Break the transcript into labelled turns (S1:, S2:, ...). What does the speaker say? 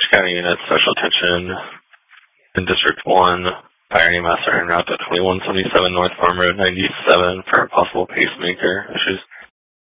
S1: County unit, special attention in District 1, fire EMS are en route to 2177 North Farm Road 97 for possible pacemaker issues.